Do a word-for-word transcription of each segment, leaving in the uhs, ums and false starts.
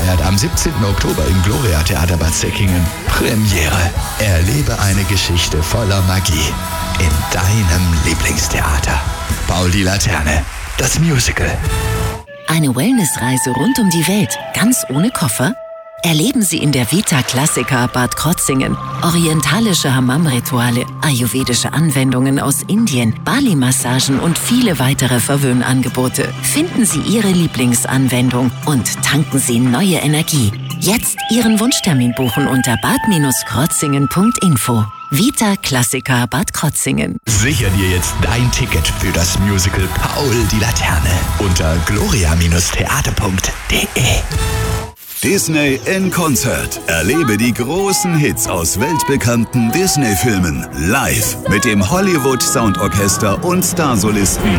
feiert am siebzehnten Oktober im Gloria Theater Bad Säckingen Premiere. Erlebe eine Geschichte voller Magie in deinem Lieblingstheater. Paul die Laterne, das Musical. Eine Wellnessreise rund um die Welt, ganz ohne Koffer? Erleben Sie in der Vita Classica Bad Krozingen orientalische Hammam-Rituale, ayurvedische Anwendungen aus Indien, Bali-Massagen und viele weitere Verwöhnangebote. Finden Sie Ihre Lieblingsanwendung und tanken Sie neue Energie. Jetzt Ihren Wunschtermin buchen unter bad krotzingen punkt info. Vita Classica Bad Krozingen. Sicher dir jetzt dein Ticket für das Musical Paul die Laterne unter gloria theater punkt de. Disney in Konzert. Erlebe die großen Hits aus weltbekannten Disney-Filmen live mit dem Hollywood Soundorchester und Starsolisten.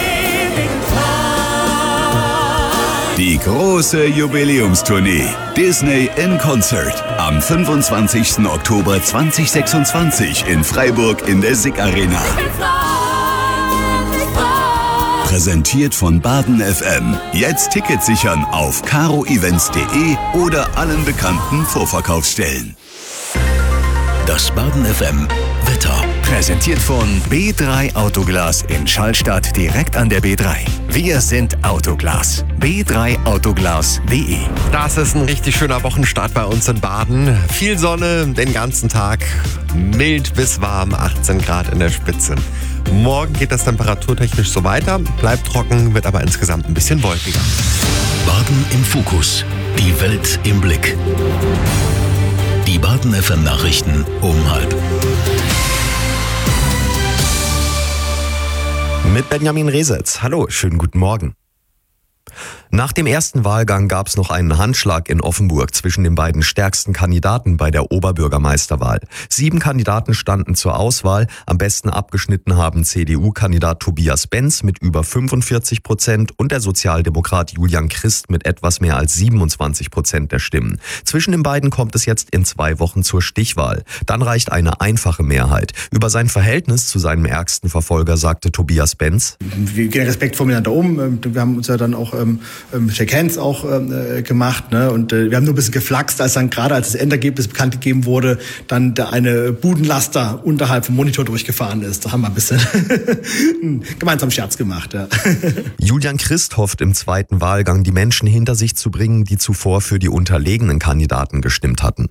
Die große Jubiläumstournee Disney in Konzert am fünfundzwanzigsten Oktober zweitausendsechsundzwanzig in Freiburg in der SICK Arena. Präsentiert von Baden F M. Jetzt Tickets sichern auf caro events punkt de oder allen bekannten Vorverkaufsstellen. Das Baden F M Wetter. Präsentiert von B drei Autoglas in Schallstadt direkt an der B drei. Wir sind Autoglas. b drei autoglas punkt de. Das ist ein richtig schöner Wochenstart bei uns in Baden. Viel Sonne den ganzen Tag. Mild bis warm, achtzehn Grad in der Spitze. Morgen geht das temperaturtechnisch so weiter, bleibt trocken, wird aber insgesamt ein bisschen wolkiger. Baden im Fokus. Die Welt im Blick. Die Baden F M Nachrichten um halb. Mit Benjamin Resetz. Hallo, schönen guten Morgen. Nach dem ersten Wahlgang gab es noch einen Handschlag in Offenburg zwischen den beiden stärksten Kandidaten bei der Oberbürgermeisterwahl. Sieben Kandidaten standen zur Auswahl. Am besten abgeschnitten haben C D U-Kandidat Tobias Benz mit über fünfundvierzig Prozent und der Sozialdemokrat Julian Christ mit etwas mehr als siebenundzwanzig Prozent der Stimmen. Zwischen den beiden kommt es jetzt in zwei Wochen zur Stichwahl. Dann reicht eine einfache Mehrheit. Über sein Verhältnis zu seinem ärgsten Verfolger sagte Tobias Benz: Wir gehen respektvoll miteinander um. Wir haben uns ja dann auch ähm, Shake Hands auch äh, gemacht, ne? Und äh, wir haben nur ein bisschen geflaxt, als dann gerade als das Endergebnis bekannt gegeben wurde, dann da eine Budenlaster unterhalb vom Monitor durchgefahren ist. Da haben wir ein bisschen gemeinsam Scherz gemacht. Ja. Julian Christ hofft im zweiten Wahlgang, die Menschen hinter sich zu bringen, die zuvor für die unterlegenen Kandidaten gestimmt hatten.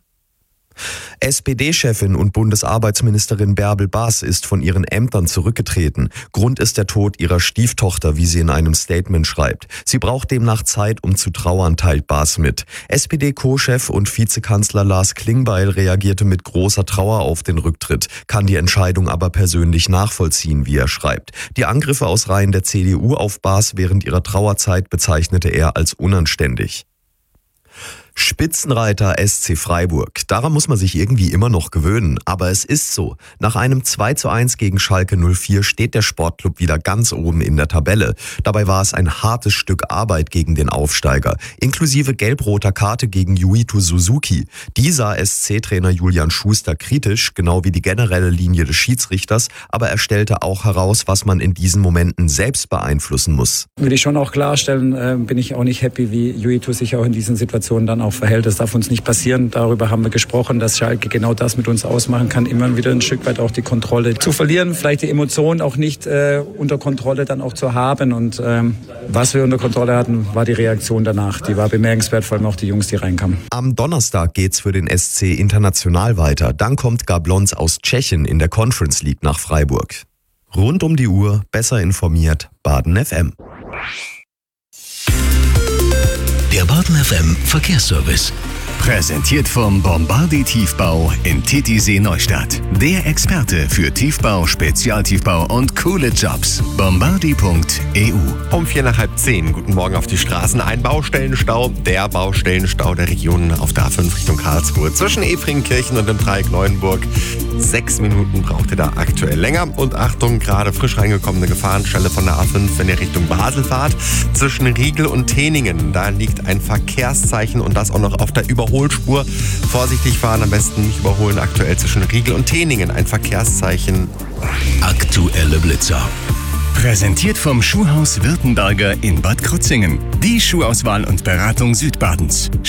S P D-Chefin und Bundesarbeitsministerin Bärbel Baas ist von ihren Ämtern zurückgetreten. Grund ist der Tod ihrer Stieftochter, wie sie in einem Statement schreibt. Sie braucht demnach Zeit, um zu trauern, teilt Baas mit. S P D-Co-Chef und Vizekanzler Lars Klingbeil reagierte mit großer Trauer auf den Rücktritt, kann die Entscheidung aber persönlich nachvollziehen, wie er schreibt. Die Angriffe aus Reihen der C D U auf Baas während ihrer Trauerzeit bezeichnete er als unanständig. Spitzenreiter S C Freiburg. Daran muss man sich irgendwie immer noch gewöhnen. Aber es ist so. Nach einem zwei zu eins gegen Schalke null vier steht der Sportclub wieder ganz oben in der Tabelle. Dabei war es ein hartes Stück Arbeit gegen den Aufsteiger. Inklusive gelb-roter Karte gegen Yuito Suzuki. Die sah S C-Trainer Julian Schuster kritisch, genau wie die generelle Linie des Schiedsrichters. Aber er stellte auch heraus, was man in diesen Momenten selbst beeinflussen muss. Will ich schon auch klarstellen, äh, bin ich auch nicht happy, wie Yuito sich auch in diesen Situationen dann auch verhält. Das darf uns nicht passieren. Darüber haben wir gesprochen, dass Schalke genau das mit uns ausmachen kann, immer wieder ein Stück weit auch die Kontrolle zu verlieren, vielleicht die Emotionen auch nicht äh, unter Kontrolle dann auch zu haben. Und ähm, was wir unter Kontrolle hatten, war die Reaktion danach. Die war bemerkenswert, vor allem auch die Jungs, die reinkamen. Am Donnerstag geht's für den S C international weiter. Dann kommt Gablons aus Tschechien in der Conference League nach Freiburg. Rund um die Uhr, besser informiert, Baden F M. Der Baden F M Verkehrsservice. Präsentiert vom Bombardi Tiefbau in Titisee Neustadt. Der Experte für Tiefbau, Spezialtiefbau und coole Jobs. bombardi punkt e u. Um vier nach halb zehn. Guten Morgen auf die Straßen. Ein Baustellenstau, der Baustellenstau der Region auf der A fünf Richtung Karlsruhe. Zwischen Efringkirchen und dem Dreieck Neuenburg. Sechs Minuten braucht ihr da aktuell länger. Und Achtung, gerade frisch reingekommene Gefahrenstelle von der A fünf, wenn ihr Richtung Basel fahrt. Zwischen Riegel und Teningen. Da liegt ein Verkehrszeichen und das auch noch auf der Überholspur. Vorsichtig fahren, am besten nicht überholen. Aktuell zwischen Riegel und Teningen ein Verkehrszeichen. Aktuelle Blitzer. Präsentiert vom Schuhhaus Württemberger in Bad Krozingen. Die Schuhauswahl und Beratung Südbadens.